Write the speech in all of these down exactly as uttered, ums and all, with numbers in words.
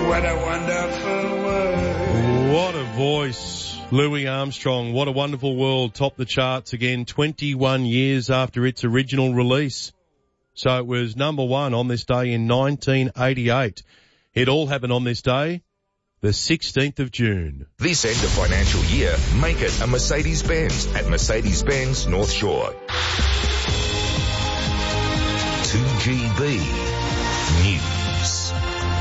What a wonderful world. What a voice. Louis Armstrong, What a Wonderful World, topped the charts again twenty-one years after its original release. So it was number one on this day in nineteen eighty-eight. It all happened on this day, the sixteenth of June. This end of financial year, make it a Mercedes-Benz at Mercedes-Benz North Shore. two G B News.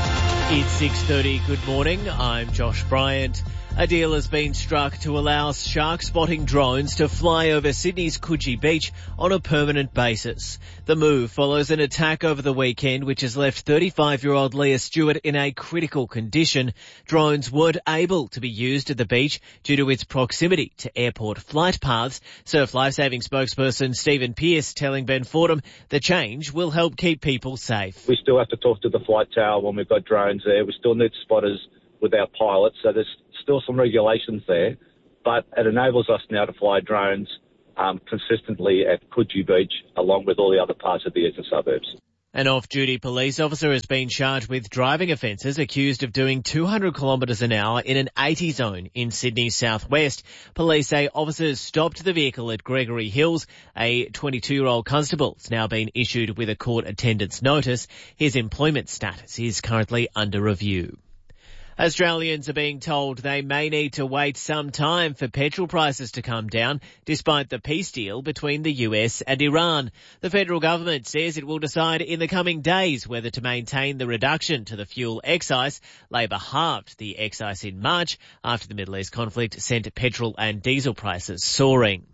It's six thirty. Good morning. I'm Josh Bryant. A deal has been struck to allow shark spotting drones to fly over Sydney's Coogee Beach on a permanent basis. The move follows an attack over the weekend which has left thirty-five-year-old Leah Stewart in a critical condition. Drones weren't able to be used at the beach due to its proximity to airport flight paths. Surf Lifesaving spokesperson Stephen Pearce telling Ben Fordham the change will help keep people safe. We still have to talk to the flight tower when we've got drones there. We still need spotters with our pilots, so there's still some regulations there, but it enables us now to fly drones um, consistently at Coogee Beach along with all the other parts of the eastern suburbs. An off-duty police officer has been charged with driving offences accused of doing two hundred kilometres an hour in an eighty zone in Sydney's southwest. Police say officers stopped the vehicle at Gregory Hills. A twenty-two-year-old constable has now been issued with a court attendance notice. His employment status is currently under review. Australians are being told they may need to wait some time for petrol prices to come down, despite the peace deal between the U S and Iran. The federal government says it will decide in the coming days whether to maintain the reduction to the fuel excise. Labor halved the excise in March after the Middle East conflict sent petrol and diesel prices soaring.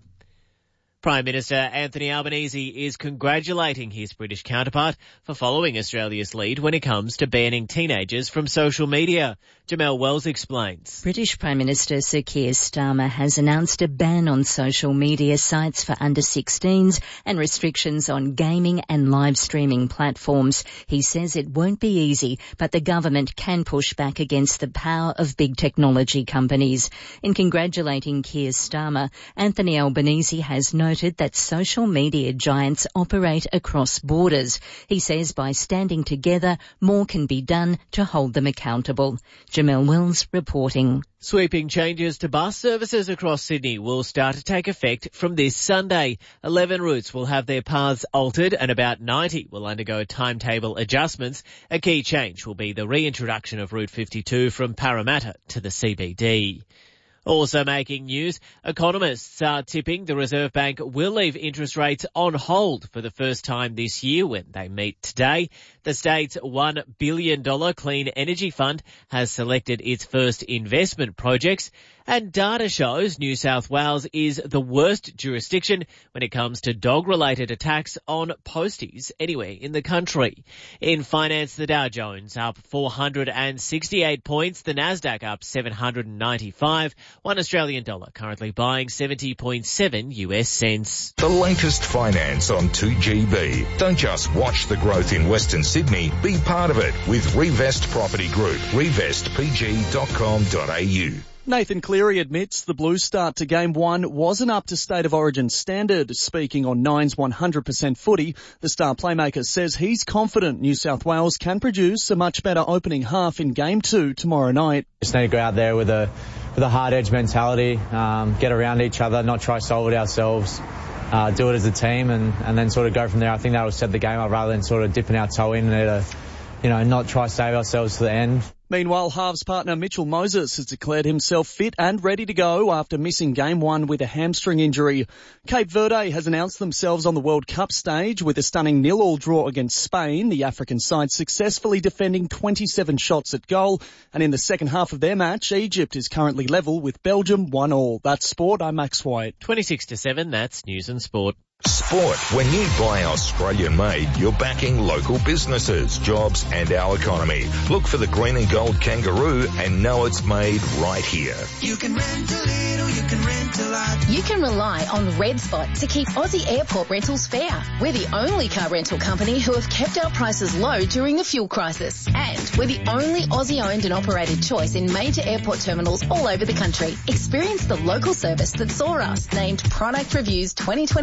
Prime Minister Anthony Albanese is congratulating his British counterpart for following Australia's lead when it comes to banning teenagers from social media. Jamelle Wells explains. British Prime Minister Sir Keir Starmer has announced a ban on social media sites for under sixteens and restrictions on gaming and live streaming platforms. He says it won't be easy, but the government can push back against the power of big technology companies. In congratulating Keir Starmer, Anthony Albanese has noted that social media giants operate across borders. He says by standing together, more can be done to hold them accountable. Jamelle Wells reporting. Sweeping changes to bus services across Sydney will start to take effect from this Sunday. eleven routes will have their paths altered and about ninety will undergo timetable adjustments. A key change will be the reintroduction of Route fifty-two from Parramatta to the C B D. Also making news, economists are tipping the Reserve Bank will leave interest rates on hold for the first time this year when they meet today. The state's one billion dollars Clean Energy Fund has selected its first investment projects, and data shows New South Wales is the worst jurisdiction when it comes to dog-related attacks on posties anywhere in the country. In finance, the Dow Jones up four hundred sixty-eight points, the Nasdaq up seven hundred ninety-five, one Australian dollar currently buying seventy point seven U S cents. The latest finance on two G B. Don't just watch the growth in Western Sydney, be part of it with Revest Property Group, revest p g dot com dot a u. Nathan Cleary admits the Blues' start to Game one wasn't up to State of Origin standard. Speaking on Nine's one hundred percent footy, the star playmaker says he's confident New South Wales can produce a much better opening half in Game two tomorrow night. Just need to go out there with a with a hard-edge mentality, um, get around each other, not try to solve it ourselves, uh, do it as a team, and, and then sort of go from there. I think that will set the game up rather than sort of dipping our toe in there to, you know, not try to save ourselves to the end. Meanwhile, halves partner Mitchell Moses has declared himself fit and ready to go after missing Game one with a hamstring injury. Cape Verde has announced themselves on the World Cup stage with a stunning nil-all draw against Spain, the African side successfully defending twenty-seven shots at goal. And in the second half of their match, Egypt is currently level with Belgium one all. That's sport. I'm Max White. twenty-six to seven, that's news and sport. Sport. When you buy Australian made, you're backing local businesses, jobs and our economy. Look for the green and gold kangaroo and know it's made right here. You can rent a little, you can rent a lot. You can rely on Red Spot to keep Aussie airport rentals fair. We're the only car rental company who have kept our prices low during the fuel crisis. And we're the only Aussie-owned and operated choice in major airport terminals all over the country. Experience the local service that saw us named Product Reviews twenty twenty-six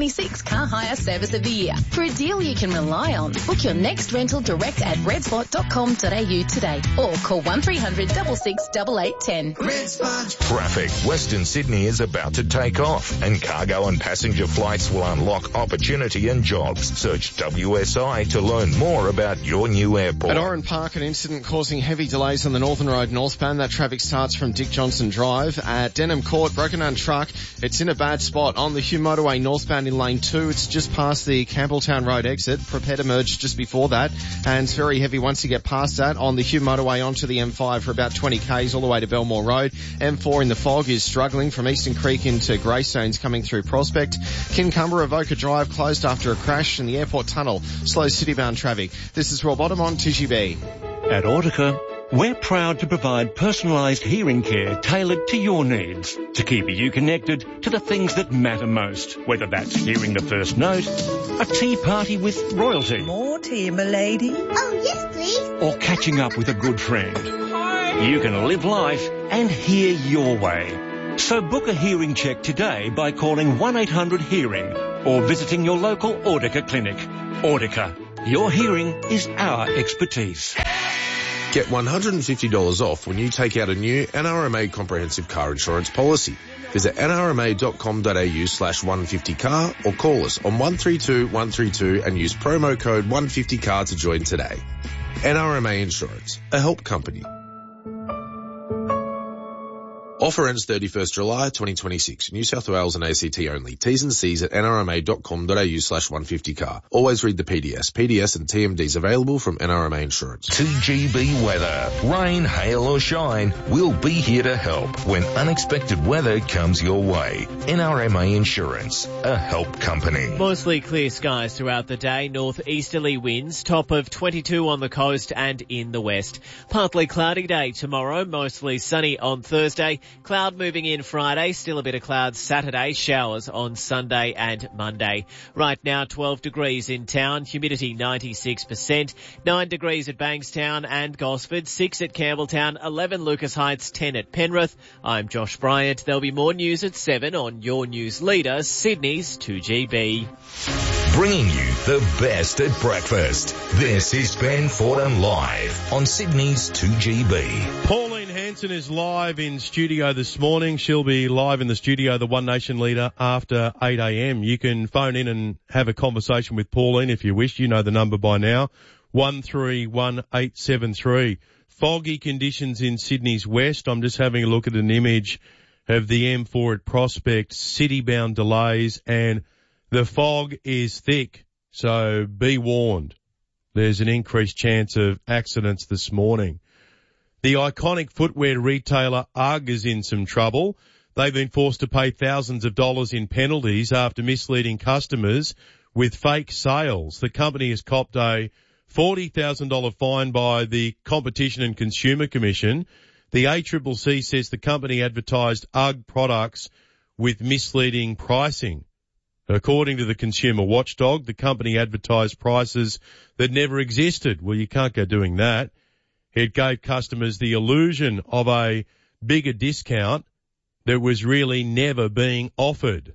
car hire service of the year. For a deal you can rely on, book your next rental direct at red spot dot com dot a u today or call one three hundred six six eight eight one zero. Red Spot. Traffic. Western Sydney is about to take off, and cargo and passenger flights will unlock opportunity and jobs. Search W S I to learn more about your new airport. At Oran Park, an incident causing heavy delays on the Northern Road northbound. That traffic starts from Dick Johnson Drive. At Denham Court, broken down truck. It's in a bad spot on the Hugh Motorway northbound in lane two. It's just past the Campbelltown Road exit. Prepare to merge just before that. And it's very heavy once you get past that on the Hugh Motorway onto the M five for about twenty kays all the way to Belmore Road. M four in the fog is struggling from Eastern Creek into Greystones coming through Prospect. Kincumbera Avoca Drive closed after a crash, and the airport tunnel slows citybound traffic. This is Rob Bottom on two G B. At Audica, we're proud to provide personalised hearing care tailored to your needs to keep you connected to the things that matter most, whether that's hearing the first note, a tea party with royalty, more tea, m'lady. Oh, yes, please. or catching up with a good friend. Hi. You can live life and hear your way. So book a hearing check today by calling one eight hundred hearing or visiting your local Audica clinic. Audica, your hearing is our expertise. Get one hundred fifty dollars off when you take out a new N R M A comprehensive car insurance policy. Visit n r m a dot com dot a u slash one fifty car or call us on one three two one three two and use promo code one fifty car to join today. N R M A Insurance, a help company. Offer ends thirty-first July twenty twenty-six. New South Wales and A C T only. T's and C's at n r m a dot com dot a u slash one fifty car. Always read the P D S. P D S and T M Ds available from N R M A Insurance. two G B weather. Rain, hail or shine, we'll be here to help when unexpected weather comes your way. N R M A Insurance, a help company. Mostly clear skies throughout the day. Northeasterly winds, top of twenty-two on the coast and in the west. Partly cloudy day tomorrow, mostly sunny on Thursday. Cloud moving in Friday, still a bit of clouds Saturday, showers on Sunday and Monday. Right now twelve degrees in town, humidity ninety-six percent, nine degrees at Bankstown and Gosford, six at Campbelltown, eleven Lucas Heights, ten at Penrith. I'm Josh Bryant. There'll be more news at seven on your news leader, Sydney's two G B. Bringing you the best at breakfast. This is Ben Fordham Live on Sydney's two G B. Pauline Hanson is live in studio this morning. She'll be live in the studio, the One Nation leader, after eight a.m. You can phone in and have a conversation with Pauline if you wish. You know the number by now, one three one eight seven three. Foggy conditions in Sydney's west. I'm just having a look at an image of the M four at Prospect, city-bound delays, and the fog is thick, so be warned. There's an increased chance of accidents this morning. The iconic footwear retailer UGG is in some trouble. They've been forced to pay thousands of dollars in penalties after misleading customers with fake sales. The company has copped a forty thousand dollars fine by the Competition and Consumer Commission. The A C C C says the company advertised UGG products with misleading pricing. According to the consumer watchdog, the company advertised prices that never existed. Well, you can't go doing that. It gave customers the illusion of a bigger discount that was really never being offered.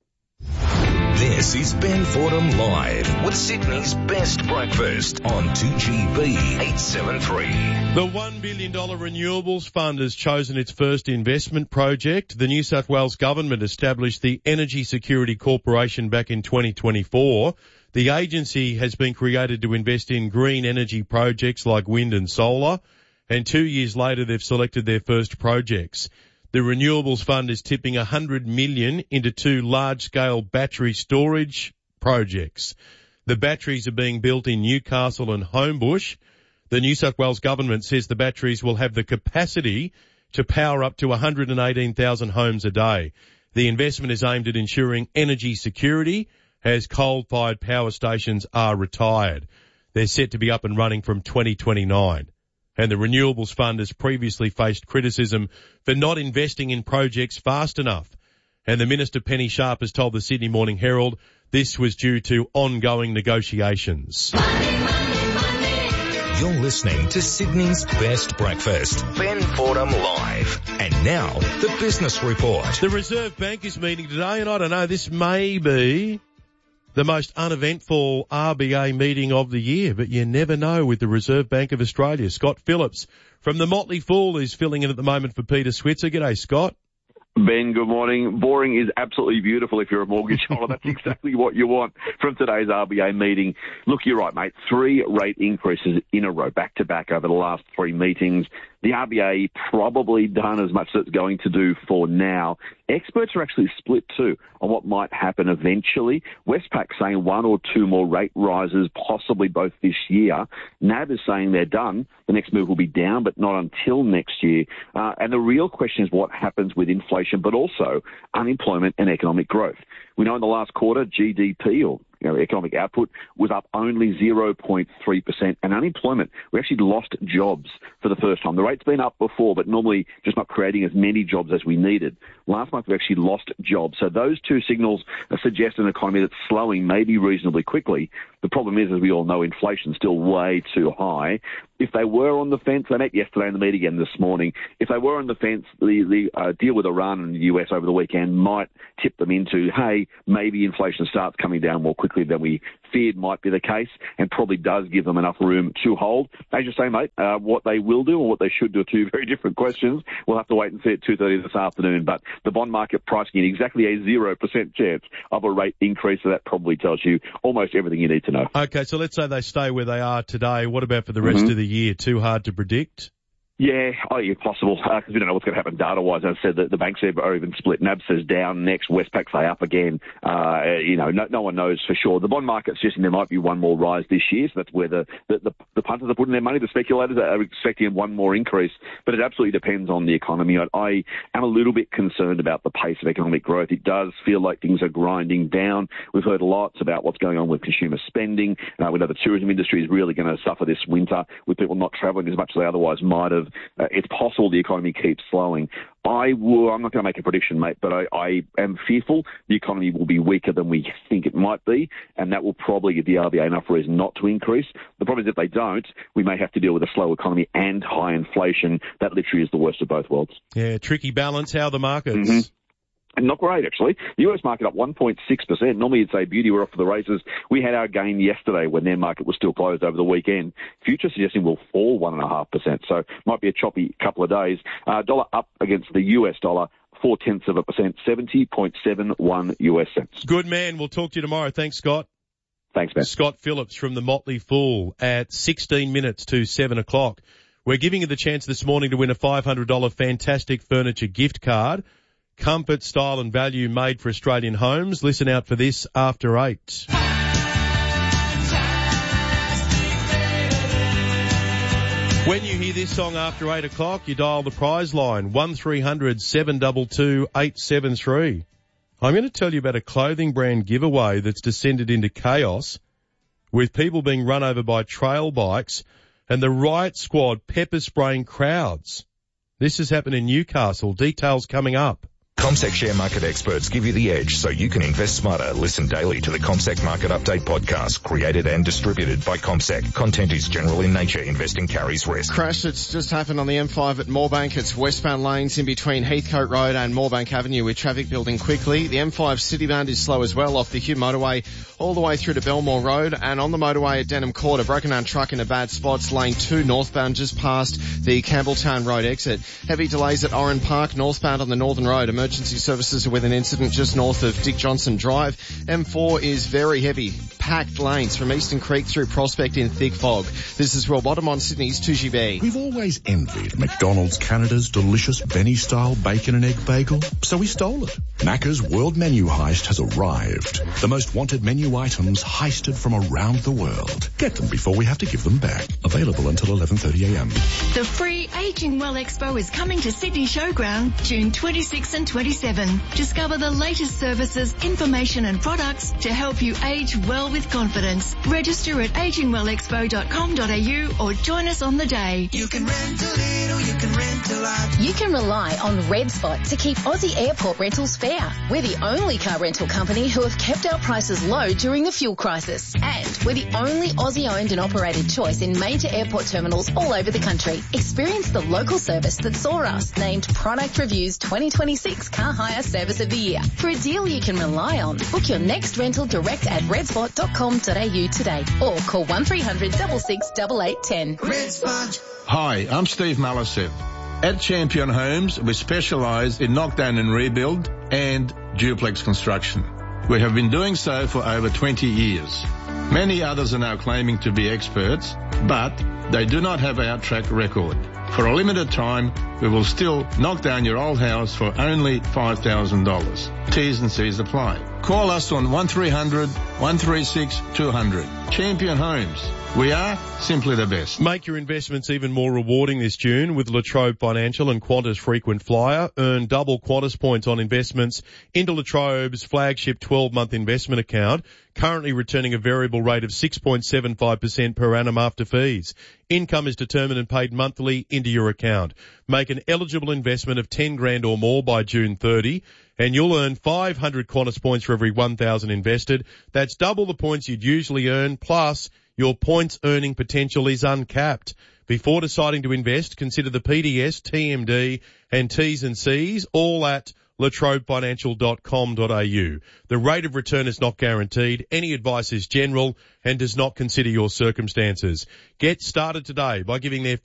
This is Ben Fordham Live with Sydney's best breakfast on two G B eight seventy-three. The one billion dollars Renewables Fund has chosen its first investment project. The New South Wales government established the Energy Security Corporation back in twenty twenty-four. The agency has been created to invest in green energy projects like wind and solar, and two years later they've selected their first projects. The Renewables Fund is tipping one hundred million dollars into two large-scale battery storage projects. The batteries are being built in Newcastle and Homebush. The New South Wales government says the batteries will have the capacity to power up to one hundred eighteen thousand homes a day. The investment is aimed at ensuring energy security as coal-fired power stations are retired. They're set to be up and running from twenty twenty-nine. And the Renewables Fund has previously faced criticism for not investing in projects fast enough. And the Minister, Penny Sharp, has told the Sydney Morning Herald this was due to ongoing negotiations. Money, money, money. You're listening to Sydney's best breakfast, Ben Fordham Live. And now, the Business Report. The Reserve Bank is meeting today, and I don't know, this may be the most uneventful R B A meeting of the year, but you never know with the Reserve Bank of Australia. Scott Phillips from the Motley Fool is filling in at the moment for Peter Switzer. G'day, Scott. Ben, good morning. Boring is absolutely beautiful if you're a mortgage holder. That's exactly what you want from today's R B A meeting. Look, you're right, mate. Three rate increases in a row, back to back over the last three meetings. The R B A probably done as much as it's going to do for now. Experts are actually split too on what might happen eventually. Westpac saying one or two more rate rises, possibly both this year. N A B is saying they're done. The next move will be down, but not until next year. Uh, and the real question is what happens with inflation, but also unemployment and economic growth. We know in the last quarter, G D P, or you know, economic output, was up only zero point three percent, and unemployment, we actually lost jobs for the first time. The rate's been up before, but normally just not creating as many jobs as we needed. Last month, we actually lost jobs. So those two signals suggest an economy that's slowing maybe reasonably quickly. The problem is, as we all know, inflation's still way too high. If they were on the fence, they met yesterday in the meeting again this morning. If they were on the fence, the, the uh, deal with Iran and the U S over the weekend might tip them into, hey, maybe inflation starts coming down more quickly than we feared might be the case, and probably does give them enough room to hold. As you say, mate, uh, what they will do or what they should do are two very different questions. We'll have to wait and see at two thirty this afternoon. But the bond market pricing in exactly a zero percent chance of a rate increase, so that probably tells you almost everything you need to know. Okay, so let's say they stay where they are today. What about for the rest mm-hmm. of the year? Too hard to predict? Yeah, oh, yeah, possible, because uh, we don't know what's going to happen data-wise. As I said, the, the banks are even split. N A B says down next, Westpac say up again. Uh, you know, no, no one knows for sure. The bond market's suggesting there might be one more rise this year, so that's where the, the, the, the punters are putting their money. The speculators are expecting one more increase, but it absolutely depends on the economy. I, I am a little bit concerned about the pace of economic growth. It does feel like things are grinding down. We've heard lots about what's going on with consumer spending. Uh, we know the tourism industry is really going to suffer this winter with people not travelling as much as they otherwise might have. Uh, it's possible the economy keeps slowing. I will, I'm not going to make a prediction, mate, but I, I am fearful the economy will be weaker than we think it might be, and that will probably give the R B A enough reason not to increase. The problem is if they don't, we may have to deal with a slow economy and high inflation. That literally is the worst of both worlds. Yeah, tricky balance. How are the markets? Mm-hmm. Not great, actually. The U S market up one point six percent. Normally you'd say beauty, we're off for the races. We had our gain yesterday when their market was still closed over the weekend. Futures suggesting we'll fall one point five percent, so might be a choppy couple of days. Uh, dollar up against the U S dollar, four tenths of a percent, seventy point seven one U S cents. Good man. We'll talk to you tomorrow. Thanks, Scott. Thanks, Ben. Scott Phillips from the Motley Fool at sixteen minutes to seven o'clock. We're giving you the chance this morning to win a five hundred dollars Fantastic Furniture gift card. Comfort, style and value made for Australian homes. Listen out for this after eight. When you hear this song after eight o'clock, you dial the prize line, one three hundred seven two two eight seven three. I'm going to tell you about a clothing brand giveaway that's descended into chaos with people being run over by trail bikes and the riot squad pepper spraying crowds. This has happened in Newcastle. Details coming up. CommSec share market experts give you the edge so you can invest smarter. Listen daily to the CommSec Market Update podcast, created and distributed by CommSec. Content is general in nature. Investing carries risk. Crash that's just happened on the M five at Moorebank. It's westbound lanes in between Heathcote Road and Moorebank Avenue with traffic building quickly. The M five citybound is slow as well off the Hume motorway all the way through to Belmore Road, and on the motorway at Denham Court, a broken down truck in a bad spot. Lane two northbound just past the Campbelltown Road exit. Heavy delays at Oran Park northbound on the Northern Road. Emergency services are with an incident just north of Dick Johnson Drive. M four is very heavy, packed lanes from Eastern Creek through Prospect in thick fog. This is Rob Bottom on Sydney's two G B. We've always envied McDonald's Canada's delicious Benny-style bacon and egg bagel, so we stole it. Macca's World Menu Heist has arrived. The most wanted menu items heisted from around the world. Get them before we have to give them back. Available until eleven thirty a m. The free Aging Well Expo is coming to Sydney Showground June twenty-sixth and twenty-seventh. Discover the latest services, information and products to help you age well with confidence. Register at ageing well expo dot com dot a u or join us on the day. You can rent a little, you can rent a lot. You can rely on Red Spot to keep Aussie airport rentals fair. We're the only car rental company who have kept our prices low during the fuel crisis. And we're the only Aussie-owned and operated choice in major airport terminals all over the country. Experience the local service that saw us named Product Review's twenty twenty-six Car Hire Service of the Year. For a deal you can rely on, book your next rental direct at red spot dot com dot a u today or call one three hundred six six eight eight one zero. Red Spot. Hi, I'm Steve Malisev. At Champion Homes, we specialise in knockdown and rebuild and duplex construction. We have been doing so for over twenty years. Many others are now claiming to be experts, but they do not have our track record. For a limited time, we will still knock down your old house for only five thousand dollars. T's and C's apply. Call us on one three hundred one three six two hundred. Champion Homes. We are simply the best. Make your investments even more rewarding this June with Latrobe Financial and Qantas Frequent Flyer. Earn double Qantas points on investments into Latrobe's flagship twelve-month investment account, currently returning a variable rate of six point seven five percent per annum after fees. Income is determined and paid monthly into your account. Make an eligible investment of ten grand or more by June thirtieth, and you'll earn five hundred Qantas points for every one thousand invested. That's double the points you'd usually earn, plus your points earning potential is uncapped. Before deciding to invest, consider the P D S, T M D and T's and C's, all at latrobe financial dot com dot a u. The rate of return is not guaranteed. Any advice is general and does not consider your circumstances. Get started today by giving their